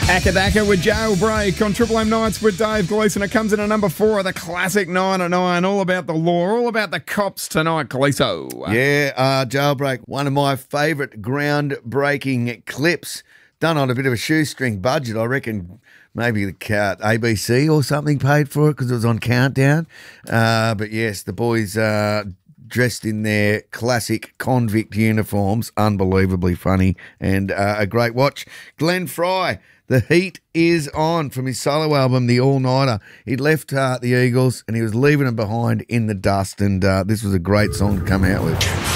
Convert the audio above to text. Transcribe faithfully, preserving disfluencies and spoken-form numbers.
Akadaka with Jailbreak on Triple M Nights with Dave Gleeson. It comes in at number four of the classic nine at nine. All about the law, all about the cops tonight, Gleeso. Yeah, uh, Jailbreak, one of my favourite groundbreaking clips. Done on a bit of a shoestring budget. I reckon maybe the uh, A B C or something paid for it because it was on Countdown. Uh, but yes, the boys uh, dressed in their classic convict uniforms. Unbelievably funny and uh, a great watch. Glenn Fry, The Heat Is On from his solo album, The All-Nighter. He'd left uh, the Eagles and he was leaving them behind in the dust, and uh, this was a great song to come out with.